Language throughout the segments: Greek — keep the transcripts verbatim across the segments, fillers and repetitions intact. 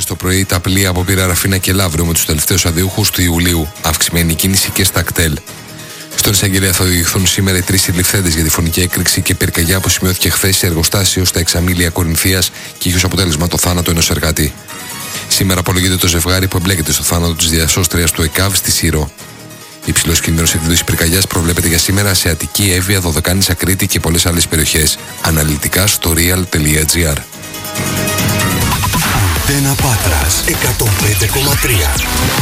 νωρίς το πρωί τα πλοία από Πειρα, Ραφίνα και Λαύριο με τους τελευταίους αδιούχους του Ιουλίου. Αυξημένη κίνηση και στα κτέλ. Στον εισαγγελέα θα οδηγηθούν σήμερα οι τρεις συλληφθέντες για τη φωνική έκρηξη και πυρκαγιά που σημειώθηκε χθες σε εργοστάσιο στα Εξαμήλια Κορινθίας και είχε ως αποτέλεσμα το θάνατο ενός εργάτη. Σήμερα απολογείται το ζευγάρι που εμπλέκεται στο θάνατο της διασώστριας του ΕΚΑΒ στη Σύρο. Υψηλός κίνδυνος εκδήλωσης πυρκαγιάς προβλέπεται για σήμερα σε Αττική, Εύβοια, Δωδεκάνησα, Κρήτη και πολλές άλλες περιοχές. Αναλυτικά στο real τελεία τζι άρ. Αντένα Πάτρας εκατόν πέντε κόμμα τρία.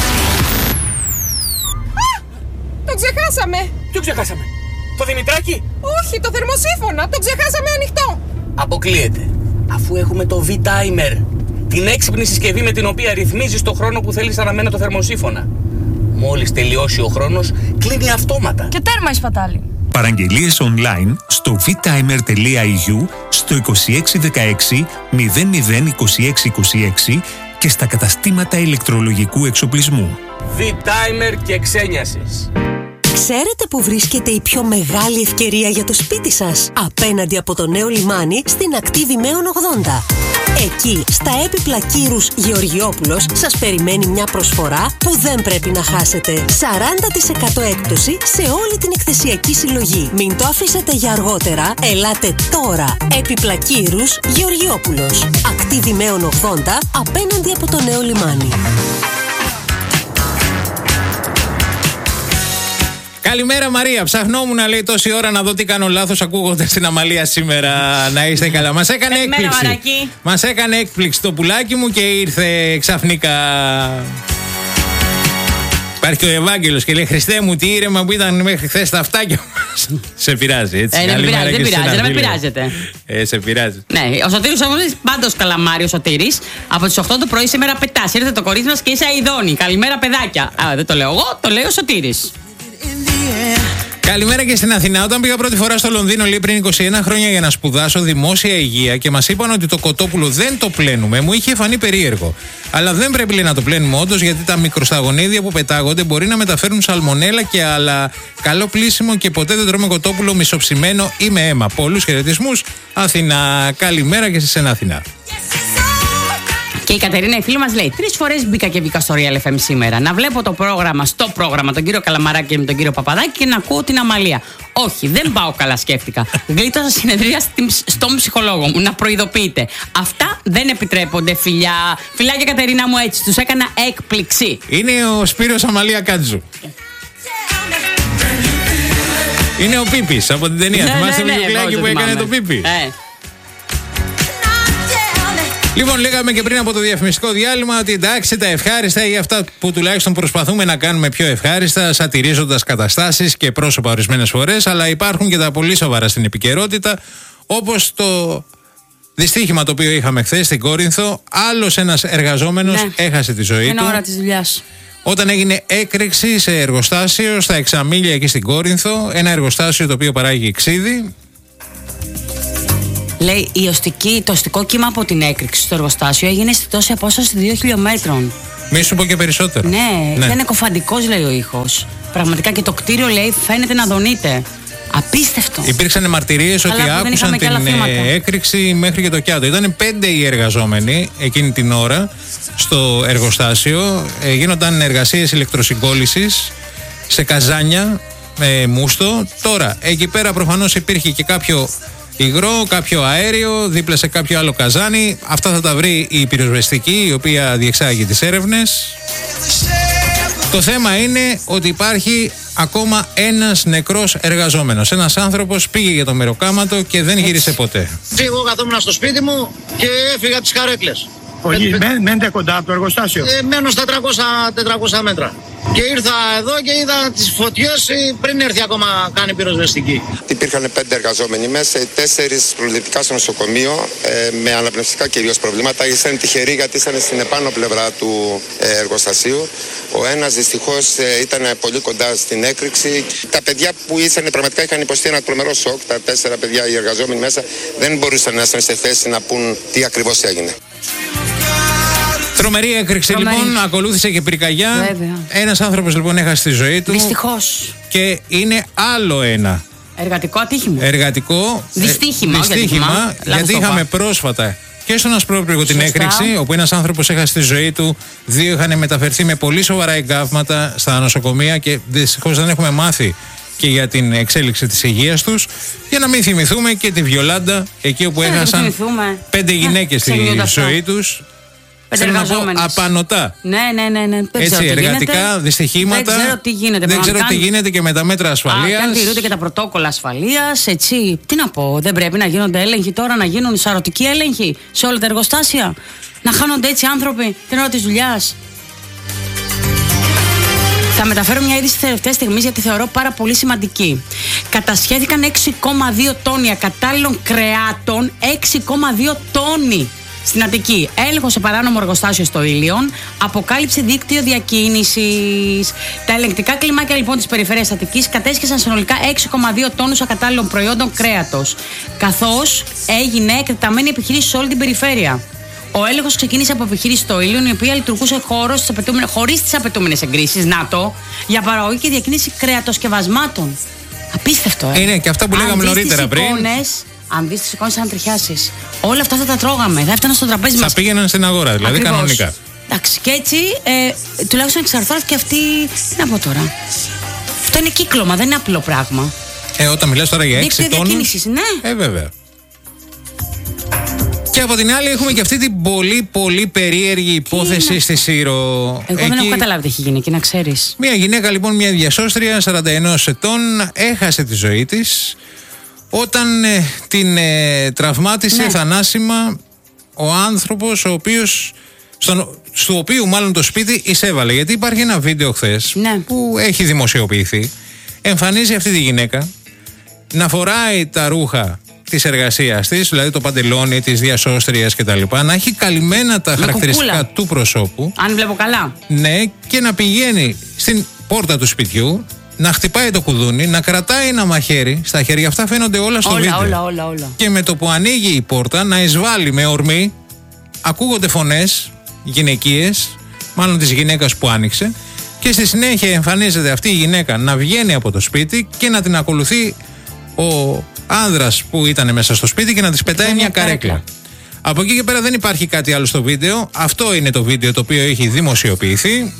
Το ξεχάσαμε! Ποιο ξεχάσαμε? Το Δημητράκι? Όχι, το θερμοσύφωνα! Το ξεχάσαμε ανοιχτό! Αποκλείεται. Αφού έχουμε το V-Timer, την έξυπνη συσκευή με την οποία ρυθμίζεις το χρόνο που θέλεις αναμένα το θερμοσύφωνα. Μόλις τελειώσει ο χρόνος, κλείνει αυτόματα. Και τέρμα η σπατάλη. Παραγγελίες online στο vtimer τελεία ι γιου, στο είκοσι έξι δεκαέξι μηδέν μηδέν είκοσι έξι είκοσι έξι και στα καταστήματα ηλεκτρολογικού εξοπλισμού. V-Timer και ξένιασες. Ξέρετε που βρίσκεται η πιο μεγάλη ευκαιρία για το σπίτι σας? Απέναντι από το νέο λιμάνι στην ακτή Δημαίων ογδόντα. Εκεί, στα έπιπλα Κύρους Γεωργιόπουλος, σας περιμένει μια προσφορά που δεν πρέπει να χάσετε. σαράντα τοις εκατό έκπτωση σε όλη την εκθεσιακή συλλογή. Μην το αφήσετε για αργότερα, ελάτε τώρα. Έπιπλα Κύρους Γεωργιόπουλος. Ακτή Δημαίων ογδόντα, απέναντι από το νέο λιμάνι. Καλημέρα Μαρία, ψαχνόμουν να λέει τόση ώρα να δω τι κάνω λάθος ακούγοντας την Αμαλία σήμερα. Να είστε καλά. Μας έκανε Καλημέρα, έκπληξη. Μαρακή. Μας έκανε έκπληξη το πουλάκι μου και ήρθε ξαφνικά. Υπάρχει και ο Ευάγγελος και λέει: Χριστέ μου, τι ήρεμα που ήταν μέχρι χθες τα αυτάκια μας. Σε πειράζει, έτσι. Ε, δεν πειράζει, δεν πειράζει, δεν με πειράζεται. Ε, σε πειράζει. Ναι, ο Σωτήρης όμως πάντως καλαμάρι, ο Σωτήρης. Από τις οκτώ το πρωί σήμερα πετάς. Ήρθε το κορίτσι μας και είσαι αηδόνη. Καλημέρα, παιδάκια. Α, δεν το λέω εγώ, το λέει ο Σωτήρης. Καλημέρα και στην Αθηνά. Όταν πήγα πρώτη φορά στο Λονδίνο, λέει, πριν είκοσι ένα χρόνια για να σπουδάσω δημόσια υγεία και μας είπαν ότι το κοτόπουλο δεν το πλένουμε, μου είχε φανεί περίεργο. Αλλά δεν πρέπει, λέει, να το πλένουμε όντως, γιατί τα μικροσταγονίδια που πετάγονται μπορεί να μεταφέρουν σαλμονέλα και άλλα. Καλό πλήσιμο και ποτέ δεν τρώμε κοτόπουλο μισοψημένο ή με αίμα. Πολλούς χαιρετισμούς, Αθηνά. Καλημέρα και σε εσένα, Αθηνά. Και η Κατερίνα, η φίλη μας, λέει: Τρεις φορές μπήκα και μπήκα στο Real εφ εμ σήμερα. Να βλέπω το πρόγραμμα, στο πρόγραμμα, τον κύριο Καλαμαράκη και τον κύριο Παπαδάκη και να ακούω την Αμαλία. Όχι, δεν πάω καλά, σκέφτηκα. Γλίτωσα συνεδρία στον ψυχολόγο μου. Να προειδοποιείτε. Αυτά δεν επιτρέπονται, φιλιά. Φιλάκια, Κατερίνα μου, έτσι. Τους έκανα έκπληξη. Είναι ο Σπύρος Αμαλία Κάτζου. Είναι ο Πίπης από την ταινία. Ναι, Θυμάστε ναι, το ναι, βιβλιάκι που έκανε το Πίπη. Ε. Λοιπόν, λέγαμε και πριν από το διαφημιστικό διάλειμμα ότι εντάξει, τα ευχάριστα ή αυτά που τουλάχιστον προσπαθούμε να κάνουμε πιο ευχάριστα, σατυρίζοντας καταστάσεις και πρόσωπα ορισμένες φορές, αλλά υπάρχουν και τα πολύ σοβαρά στην επικαιρότητα, όπως το δυστύχημα το οποίο είχαμε χθες στην Κόρινθο. Άλλος ένας εργαζόμενος ναι. έχασε τη ζωή Είναι του. ώρα της δουλειάς. Όταν έγινε έκρηξη σε εργοστάσιο στα Εξαμήλια εκεί στην Κόρινθο, ένα εργοστάσιο το οποίο παράγει ξύδι. Λέει, η οστική, το οστικό κύμα από την έκρηξη στο εργοστάσιο έγινε στη τόση απόσταση δύο χιλιόμετρων. Μη σου πω και περισσότερο. Ναι, ναι. Ήταν κοφαντικός, λέει ο ήχος. Πραγματικά και το κτίριο, λέει, φαίνεται να δονείται. Απίστευτο. Υπήρξαν μαρτυρίες ότι άκουσαν την έκρηξη μέχρι και το Κιάτο. Ήταν πέντε οι εργαζόμενοι εκείνη την ώρα στο εργοστάσιο. Ε, γίνονταν εργασίες ηλεκτροσυγκόλλησης σε καζάνια με μούστο. Τώρα, εκεί πέρα προφανώς υπήρχε και κάποιο υγρό, κάποιο αέριο, δίπλα σε κάποιο άλλο καζάνι. Αυτά θα τα βρει η πυροσβεστική, η οποία διεξάγει τις έρευνες. Το θέμα είναι ότι υπάρχει ακόμα ένας νεκρός εργαζόμενος. Ένας άνθρωπος πήγε για το μεροκάματο και δεν γύρισε ποτέ. Εγώ καθόμουν στο σπίτι μου και έφυγα τις καρέκλες. Όχι, μένετε κοντά από το εργοστάσιο. Ε, μένω στα τριακόσια τετρακόσια μέτρα. Και ήρθα εδώ και είδα τις φωτιές πριν έρθει ακόμα κάνει πυροσβεστική. Υπήρχαν πέντε εργαζόμενοι μέσα, τέσσερις προληπτικά στο νοσοκομείο ε, με αναπνευστικά κυρίως προβλήματα. Ήσαν τυχεροί γιατί ήσαν στην επάνω πλευρά του ε, εργοστασίου. Ο ένας δυστυχώς ε, ήταν πολύ κοντά στην έκρηξη. Τα παιδιά που ήσαν πραγματικά είχαν υποστεί ένα τρομερό σοκ. Τα τέσσερα παιδιά οι εργαζόμενοι μέσα δεν μπορούσαν να ήταν σε θέση να πούν τι ακριβώς έγινε. Τρομερή έκρηξη λοιπόν, ακολούθησε και πυρκαγιά. Ένας άνθρωπος λοιπόν έχασε τη ζωή του. Δυστυχώς. Και είναι άλλο ένα εργατικό ατύχημα. Εργατικό δυστύχημα. Ε, δυστύχημα γιατί είχαμε πρόσφατα και στον Ασπρόπυργο την Σωστά. έκρηξη, όπου ένας άνθρωπος έχασε τη ζωή του, δύο είχαν μεταφερθεί με πολύ σοβαρά εγκάβματα στα νοσοκομεία και δυστυχώς δεν έχουμε μάθει και για την εξέλιξη της υγείας τους. Για να μην θυμηθούμε και τη Βιολάντα, εκεί όπου Δεν έχασαν πέντε γυναίκες στη ζωή τους. Θέλω να πω απανωτά. Ναι, ναι, ναι, ναι. Δεν Έτσι, ξέρω τι εργατικά γίνεται. δυστυχήματα. Δεν ξέρω τι γίνεται. Δεν ξέρω τι γίνεται και με τα μέτρα ασφαλείας. Αν τηρούνται και τα πρωτόκολλα ασφαλείας, έτσι. Τι να πω, δεν πρέπει να γίνονται έλεγχοι τώρα, να γίνουν σαρωτικοί έλεγχοι σε όλα τα εργοστάσια. Να χάνονται έτσι άνθρωποι την ώρα της δουλειάς. Θα μεταφέρω μια είδηση τελευταία στιγμή γιατί θεωρώ πάρα πολύ σημαντική. Κατασχέθηκαν έξι κόμμα δύο τόνοι ακατάλληλων κρεάτων, έξι κόμμα δύο τόνοι στην Αττική. Έλεγχο σε παράνομο εργοστάσιο στο Ήλιον, αποκάλυψε δίκτυο διακίνησης. Τα ελεγκτικά κλιμάκια λοιπόν της περιφέρειας Αττικής κατέσχεσαν συνολικά έξι κόμμα δύο τόνους ακατάλληλων προϊόντων κρέατος, καθώς έγινε εκτεταμένη επιχείρηση σε όλη την περιφέρεια. Ο έλεγχος ξεκίνησε από επιχείρηση στο Ήλιον, η οποία λειτουργούσε χωρίς τις απαιτούμενες εγκρίσεις ΝΑΤΟ για παραγωγή και διακίνηση κρεατοσκευασμάτων. Απίστευτο, ε. Είναι και αυτά που Αν λέγαμε δεις νωρίτερα τις πριν. Εικόνες, αν δεις τις εικόνες, αν τριχιάσεις. Όλα αυτά θα τα τρώγαμε, θα έφταναν στο τραπέζι μας. Θα πήγαιναν στην αγορά, δηλαδή Ακριβώς. κανονικά. Εντάξει, και έτσι ε, τουλάχιστον εξαρθρώθηκε αυτή. Τι να πω τώρα. Αυτό είναι κύκλωμα, δεν είναι απλό πράγμα. Ε, όταν μιλάς τώρα για έξι Δίκτυο τόνους. διακίνησης, ναι. Ε, βέβαια. Και από την άλλη έχουμε και αυτή την πολύ πολύ περίεργη υπόθεση είναι? στη Σύρο. Εγώ δεν έχω καταλάβει τι έχει γίνει εκεί, να ξέρεις. Μια γυναίκα λοιπόν, μια διασώστρια σαράντα ενός ετών, έχασε τη ζωή της όταν ε, την ε, τραυμάτισε Ναι. θανάσιμα ο άνθρωπος ο οποίος, στον, στο οποίο μάλλον το σπίτι εισέβαλε. Γιατί υπάρχει ένα βίντεο χθες Ναι. που έχει δημοσιοποιηθεί. Εμφανίζει αυτή τη γυναίκα να φοράει τα ρούχα της εργασίας της, δηλαδή το παντελόνι της διασώστριας κτλ. Να έχει καλυμμένα τα Με χαρακτηριστικά κουκούλα. του προσώπου. Αν βλέπω καλά. Ναι, και να πηγαίνει στην πόρτα του σπιτιού, να χτυπάει το κουδούνι, να κρατάει ένα μαχαίρι. Στα χέρια αυτά φαίνονται όλα στο όλα, βίντεο. όλα, όλα, όλα. Και με το που ανοίγει η πόρτα, να εισβάλλει με ορμή. Ακούγονται φωνές γυναικείες, μάλλον της γυναίκας που άνοιξε. Και στη συνέχεια εμφανίζεται αυτή η γυναίκα να βγαίνει από το σπίτι και να την ακολουθεί ο άνδρας που ήταν μέσα στο σπίτι και να της πετάει μια καρέκλα. Από εκεί και πέρα δεν υπάρχει κάτι άλλο στο βίντεο. Αυτό είναι το βίντεο το οποίο έχει δημοσιοποιηθεί.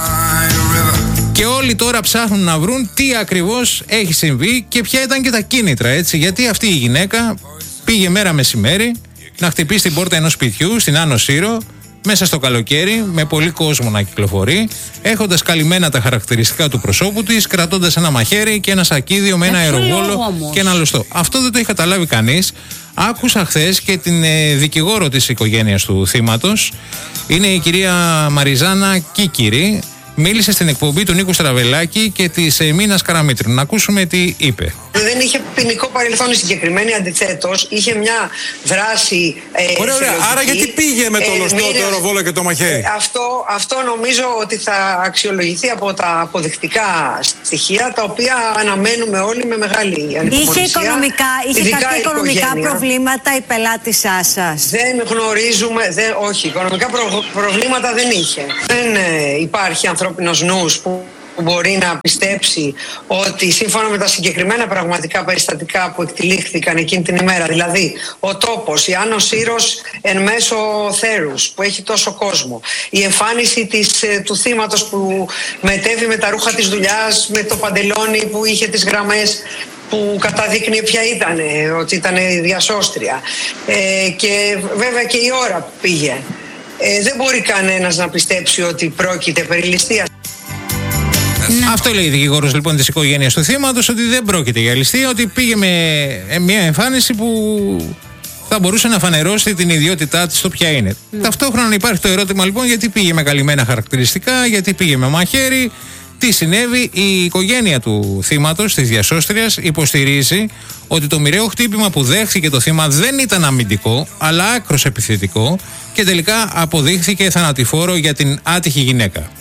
Και όλοι τώρα ψάχνουν να βρουν τι ακριβώς έχει συμβεί και ποια ήταν και τα κίνητρα, έτσι. Γιατί αυτή η γυναίκα πήγε μέρα μεσημέρι να χτυπήσει την πόρτα ενός σπιτιού στην Άνω Σύρο, μέσα στο καλοκαίρι, με πολύ κόσμο να κυκλοφορεί, έχοντας καλυμμένα τα χαρακτηριστικά του προσώπου της, κρατώντας ένα μαχαίρι και ένα σακίδιο με ένα αεροβόλο και ένα λωστό. Αυτό δεν το έχει καταλάβει κανείς. Άκουσα χθες και την ε, δικηγόρο της οικογένειας του θύματος. Είναι η κυρία Μαριζάνα Κίκυρη. Μίλησε στην εκπομπή του Νίκου Στραβελάκη και της ε, Μίνας Καραμήτρου. Να ακούσουμε τι είπε. Δεν είχε ποινικό παρελθόν η συγκεκριμένη, αντιθέτως είχε μια δράση. Ε, ωραία, ωραία. Άρα γιατί πήγε με το λωστό, το αεροβόλο και το μαχαίρι. Ε, αυτό, αυτό νομίζω ότι θα αξιολογηθεί από τα αποδεικτικά στοιχεία, τα οποία αναμένουμε όλοι με μεγάλη ανυπομονησία. Είχε οικονομικά, είχε κάποια οικονομικά προβλήματα η πελάτησά σας? Δεν γνωρίζουμε, δεν, όχι, οικονομικά προ, προβλήματα δεν είχε. Δεν ε, υπάρχει ανθρώπινος νους που που μπορεί να πιστέψει ότι σύμφωνα με τα συγκεκριμένα πραγματικά περιστατικά που εκτελήχθηκαν εκείνη την ημέρα, δηλαδή ο τόπος, η Άνω Σύρος εν μέσω θέρους που έχει τόσο κόσμο, η εμφάνιση της, του θύματος που μετέβη με τα ρούχα της δουλειάς, με το παντελόνι που είχε τις γραμμές που καταδείκνει ποια ήταν, ότι ήταν διασώστρια, ε, και βέβαια και η ώρα που πήγε. Ε, δεν μπορεί κανένας να πιστέψει ότι πρόκειται περί ληστείας. Ναι. Αυτό λέει η δικηγόρος λοιπόν της οικογένειας του θύματος, ότι δεν πρόκειται για ληστεία, ότι πήγε με μια εμφάνιση που θα μπορούσε να φανερώσει την ιδιότητά της το ποια είναι. Mm. Ταυτόχρονα υπάρχει το ερώτημα λοιπόν, γιατί πήγε με καλυμμένα χαρακτηριστικά, γιατί πήγε με μαχαίρι, τι συνέβη. Η οικογένεια του θύματος, της διασώστριας, υποστηρίζει ότι το μοιραίο χτύπημα που δέχθηκε το θύμα δεν ήταν αμυντικό, αλλά άκρος επιθετικό και τελικά αποδείχθηκε θανατηφόρο για την άτυχη γυναίκα.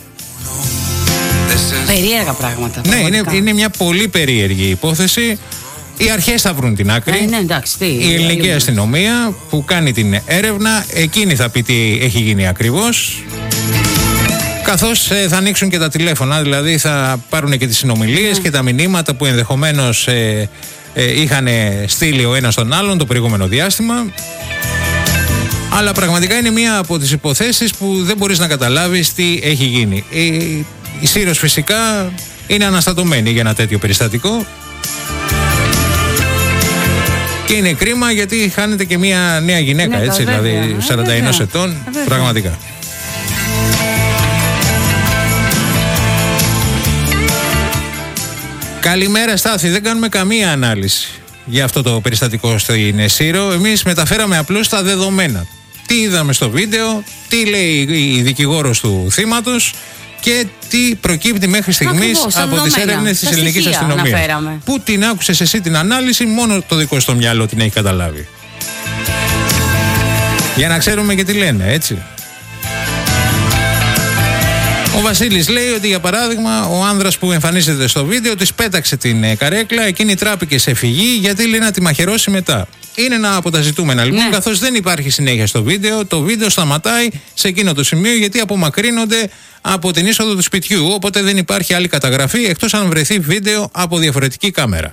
Περίεργα πράγματα. Ναι, είναι, είναι μια πολύ περίεργη υπόθεση. Οι αρχές θα βρουν την άκρη. Ε, ναι, εντάξει, τι, η ελληνική ε, αστυνομία που κάνει την έρευνα, εκείνη θα πει τι έχει γίνει ακριβώς. Καθώς ε, θα ανοίξουν και τα τηλέφωνα, δηλαδή θα πάρουν και τις συνομιλίες ναι. και τα μηνύματα που ενδεχομένως ε, ε, είχαν στείλει ο ένας τον άλλον το προηγούμενο διάστημα. Αλλά πραγματικά είναι μία από τις υποθέσεις που δεν μπορείς να καταλάβεις τι έχει γίνει. Η, η Σύρος φυσικά είναι αναστατωμένη για ένα τέτοιο περιστατικό. Και είναι κρίμα γιατί χάνεται και μία νέα γυναίκα, ναι, έτσι, βέβαια, δηλαδή σαράντα ένα ετών, βέβαια. Πραγματικά. Καλημέρα Στάθη, δεν κάνουμε καμία ανάλυση για αυτό το περιστατικό στην Σύρο. Εμείς μεταφέραμε απλώς τα δεδομένα. Τι είδαμε στο βίντεο, τι λέει η δικηγόρος του θύματος και τι προκύπτει μέχρι στιγμής από τις έρευνες της ελληνικής αστυνομίας. Πού την άκουσες εσύ την ανάλυση, μόνο το δικό στο μυαλό την έχει καταλάβει. Για να ξέρουμε και τι λένε, έτσι. Ο Βασίλης λέει ότι για παράδειγμα ο άνδρας που εμφανίζεται στο βίντεο της πέταξε την καρέκλα, εκείνη τράπηκε σε φυγή γιατί λέει να τη μαχαιρώσει μετά. Είναι ένα από τα ζητούμενα λοιπόν, ναι. Καθώς δεν υπάρχει συνέχεια στο βίντεο, το βίντεο σταματάει σε εκείνο το σημείο γιατί απομακρύνονται από την είσοδο του σπιτιού. Οπότε δεν υπάρχει άλλη καταγραφή εκτός αν βρεθεί βίντεο από διαφορετική κάμερα.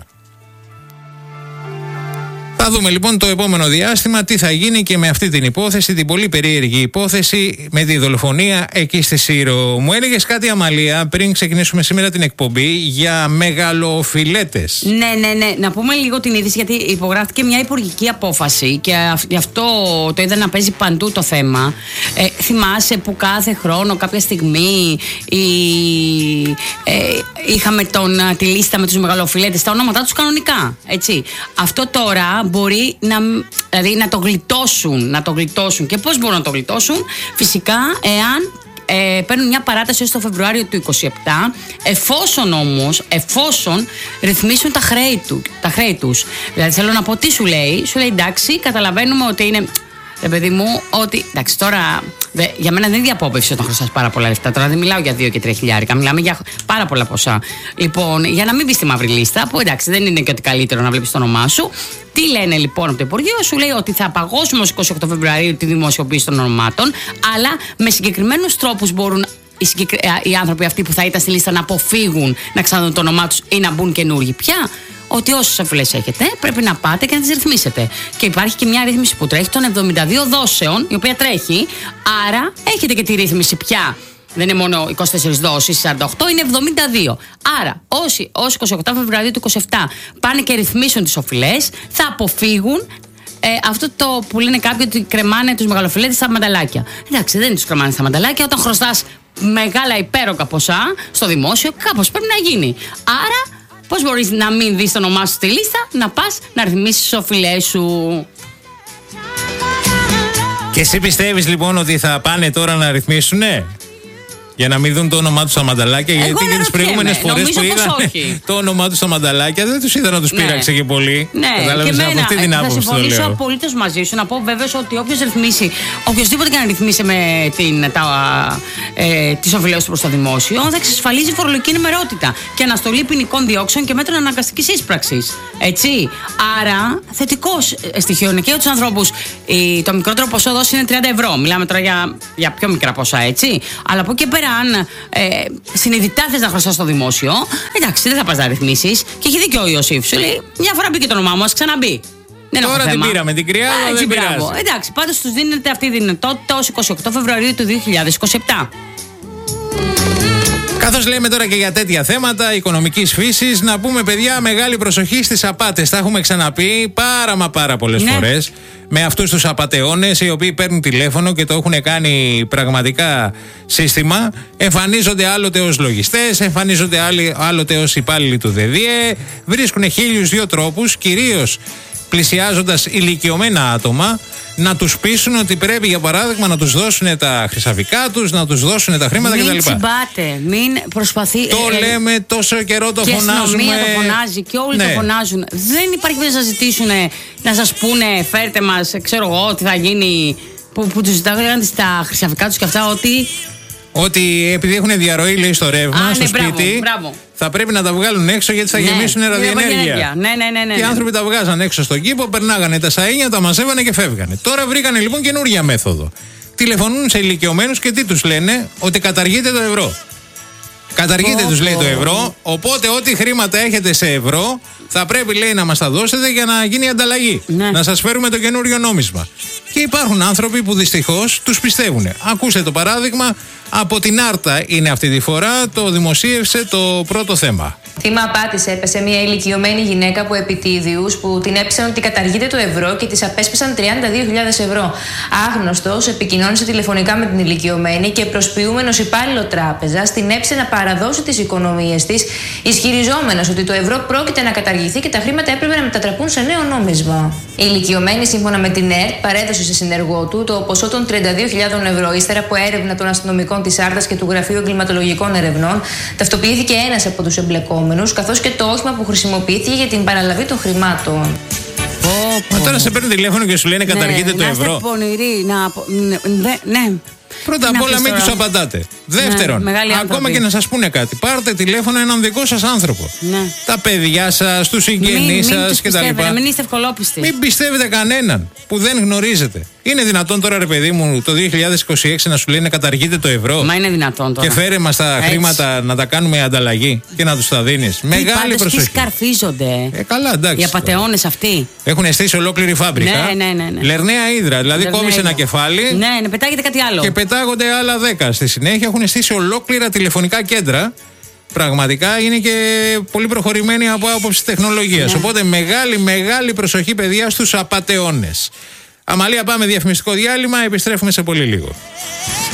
Θα δούμε λοιπόν το επόμενο διάστημα τι θα γίνει και με αυτή την υπόθεση, την πολύ περίεργη υπόθεση με τη δολοφονία εκεί στη Σύρο. Μου έλεγες κάτι, Αμαλία, πριν ξεκινήσουμε σήμερα την εκπομπή για μεγαλοφιλέτες. Ναι, ναι, ναι. Να πούμε λίγο την είδηση, γιατί υπογράφηκε μια υπουργική απόφαση και γι' αυτό το είδα να παίζει παντού το θέμα. Ε, θυμάσαι που κάθε χρόνο, κάποια στιγμή, η, ε, είχαμε τον, τη λίστα με τους μεγαλοφιλέτες, τα ονόματά τους κανονικά. Έτσι. Αυτό τώρα μπορεί να, δηλαδή, να το γλιτώσουν, να το γλιτώσουν. Και πώς μπορούν να το γλιτώσουν? Φυσικά εάν ε, παίρνουν μια παράταση έως το Φεβρουάριο του είκοσι επτά, εφόσον όμως, εφόσον ρυθμίσουν τα χρέη, του, τα χρέη τους. Δηλαδή θέλω να πω τι σου λέει, σου λέει εντάξει, καταλαβαίνουμε ότι είναι... Ρε παιδί μου, ότι εντάξει, τώρα δε, για μένα δεν είναι διαπόπευση όταν χρωστάς πάρα πολλά λεφτά. Τώρα δεν μιλάω για δύο και τρία χιλιάρικα, μιλάμε για πάρα πολλά ποσά. Λοιπόν, για να μην μπει στη μαύρη λίστα, που εντάξει δεν είναι και ότι καλύτερο να βλέπεις το όνομά σου. Τι λένε λοιπόν από το Υπουργείο? Σου λέει ότι θα απαγώσουμε ως είκοσι οκτώ Φεβρουαρίου τη δημοσιοποίηση των ονομάτων, αλλά με συγκεκριμένους τρόπους μπορούν οι, συγκεκρι... οι άνθρωποι αυτοί που θα ήταν στη λίστα να αποφύγουν να ξαναδούν το όνομά τους ή να μπουν καινούργοι πια. Ότι όσες αφιλές έχετε πρέπει να πάτε και να τις ρυθμίσετε. Και υπάρχει και μια ρύθμιση που τρέχει των εβδομήντα δύο δόσεων, η οποία τρέχει, άρα έχετε και τη ρύθμιση πια. Δεν είναι μόνο είκοσι τέσσερις δόσεις, σαράντα οκτώ, είναι εβδομήντα δύο. Άρα, όσοι ως είκοσι οκτώ Φεβρουαρίου του είκοσι επτά πάνε και ρυθμίσουν τις οφειλές, θα αποφύγουν ε, αυτό το που λένε κάποιοι ότι κρεμάνε τους μεγαλοφιλέτες στα μανταλάκια. Εντάξει, δεν τους κρεμάνε στα μανταλάκια. Όταν χρωστάς μεγάλα υπέροκα ποσά στο δημόσιο, κάπως πρέπει να γίνει. Άρα, πώς μπορείς να μην δεις το όνομά σου στη λίστα, να πας να ρυθμίσεις τις οφειλές σου. Και εσύ πιστεύεις λοιπόν ότι θα πάνε τώρα να ρυθμίσουνε? Για να μην δουν το όνομά του στα μανταλάκια? Εγώ γιατί και τις προηγούμενες φορές που είδαν το όνομά του στα μανταλάκια δεν τους είδα να τους ναι. πείραξε και πολύ. Ναι, κατάλαβες, και από αυτή την άποψη. Θα συμφωνήσω απολύτως μαζί σου. Να πω βέβαιος ότι όποιος ρυθμίσει, οποιοσδήποτε και να ρυθμίσει με την, τα, ε, τις οφειλές του προς το δημόσιο, θα εξασφαλίζει φορολογική ενημερότητα και αναστολή ποινικών διώξεων και μέτρων αναγκαστικής ίσπραξης. Έτσι. Άρα, θετικό στοιχείο είναι και για τους ανθρώπους. Το μικρότερο ποσό δόση είναι τριάντα ευρώ. Μιλάμε τώρα για, για πιο μικρά ποσά, έτσι. Αλλά από εκεί πέρα, αν ε, συνειδητά θες να χρωστάς στο δημόσιο, εντάξει, δεν θα πας να ρυθμίσεις. Και έχει δίκιο ο Ιωσήφ. Σου λέει, μια φορά μπήκε το όνομά μου, ας ξαναμπεί. Δεν Τώρα την πήραμε την κρυάδα, δεν πειράζει. Εντάξει, πάντως τους δίνεται αυτή η δυνατότητα ως είκοσι οκτώ Φεβρουαρίου του δύο χιλιάδες είκοσι επτά. Καθώς λέμε τώρα και για τέτοια θέματα οικονομικής φύσης, να πούμε παιδιά μεγάλη προσοχή στις απάτες. Τα έχουμε ξαναπεί πάρα μα πάρα πολλές ναι. φορές με αυτούς τους απατεώνες οι οποίοι παίρνουν τηλέφωνο και το έχουν κάνει πραγματικά σύστημα. Εμφανίζονται άλλοτε ως λογιστές, εμφανίζονται άλλοτε ως υπάλληλοι του ΔΕΔΙΕ, βρίσκουν χίλιους δύο τρόπους, κυρίως πλησιάζοντας ηλικιωμένα άτομα, να τους πείσουν ότι πρέπει για παράδειγμα να τους δώσουν τα χρυσαφικά τους, να τους δώσουν τα χρήματα κτλ. Μην τσιμπάτε, μην προσπαθεί. Το ε, λέμε τόσο καιρό, το και φωνάζουμε. Και η αστυνομία το φωνάζει και όλοι ναι. το φωνάζουν. Δεν υπάρχει περίπτωση να σας ζητήσουν, να σας πούνε φέρτε μας, ξέρω εγώ, τι θα γίνει, που, που τους ζητάγανε τα χρυσαφικά τους και αυτά, ότι... Ότι επειδή έχουν διαρροή, λέει, στο ρεύμα, Α, στο ναι, σπίτι, μπράβο, μπράβο. θα πρέπει να τα βγάλουν έξω γιατί θα ναι, γεμίσουν ραδιενέργεια. Ναι, ναι, ναι, ναι, και οι άνθρωποι τα βγάζαν έξω στον κήπο, περνάγανε τα σαΐνια, τα μαζεύανε και φεύγανε. Τώρα βρήκανε λοιπόν καινούργια μέθοδο. Τηλεφωνούν σε ηλικιωμένους και τι τους λένε? Ότι καταργείται το ευρώ. Καταργείτε Oh, τους, λέει, oh. το ευρώ. Οπότε, ό,τι χρήματα έχετε σε ευρώ, θα πρέπει, λέει, να μας τα δώσετε για να γίνει ανταλλαγή. Ναι. Να σας φέρουμε το καινούριο νόμισμα. Και υπάρχουν άνθρωποι που δυστυχώς τους πιστεύουν. Ακούστε το παράδειγμα. Από την Άρτα είναι αυτή τη φορά. Το δημοσίευσε το Πρώτο Θέμα. Θύμα απάτης έπεσε μια ηλικιωμένη γυναίκα από επιτίδιους που την έπεισαν ότι καταργείται το ευρώ και της απέσπασαν τριάντα δύο χιλιάδες ευρώ. Άγνωστος επικοινώνησε τηλεφωνικά με την ηλικιωμένη και προσποιούμενος υπάλληλο τράπεζας την έπεισε να παραδώσει τις οικονομίες της, ισχυριζόμενος ότι το ευρώ πρόκειται να καταργηθεί και τα χρήματα έπρεπε να μετατραπούν σε νέο νόμισμα. Η ηλικιωμένη, σύμφωνα με την ΕΡΤ, παρέδωσε σε συνεργό του το ποσό των τριάντα δύο χιλιάδες ευρώ ύστερα από έρευνα των αστυνομικών της Άρτας και του Γραφείου Εγκληματολογικών Ερευνών. Ταυτοποιήθηκε ένας από τους εμπλεκόμενους, καθώς και το όχημα που χρησιμοποιήθηκε για την παραλαβή των χρημάτων. Μα τώρα σε παίρνει τηλέφωνο και σου λένε καταργείτε ναι, το να ευρώ. είστε πονηροί, να... ναι, ναι. Πρώτα απ' όλα, μην τους απαντάτε. Δεύτερον, Ναι, ακόμα άνθρωποι. και να σας πούνε κάτι, πάρτε τηλέφωνο έναν δικό σας άνθρωπο. Ναι. Τα παιδιά σας, τους συγγενείς σας κτλ. Μην είστε ευκολόπιστοι. Μην πιστεύετε κανέναν που δεν γνωρίζετε. Είναι δυνατόν τώρα, ρε παιδί μου, το δύο χιλιάδες είκοσι έξι να σου λένε καταργείτε το ευρώ? Μα είναι δυνατόν τώρα. Και φέρε μας τα Έτσι. χρήματα να τα κάνουμε ανταλλαγή και να τους τα δίνεις. Τι Μεγάλη πάντως, προσοχή. τι σκαρφίζονται. Ε, καλά, εντάξει. Οι απατεώνες αυτοί. Έχουν στήσει ολόκληρη φάμπρικα. Ναι, ναι, ναι, ναι. Λερναία Ύδρα. Δηλαδή Λερναία κόβεις Ύδρα. ένα κεφάλι. Ναι, ναι, πετάγεται κάτι άλλο. Και πετάγονται άλλα δέκα. Στη συνέχεια έχουν στήσει ολόκληρα τηλεφωνικά κέντρα. Πραγματικά είναι και πολύ προχωρημένοι από άποψη τεχνολογίας. Ναι. Οπότε μεγάλη, μεγάλη προσοχή, παιδιά, στους απατεώνες. Αμαλία, πάμε διαφημιστικό διάλειμμα. Επιστρέφουμε σε πολύ λίγο.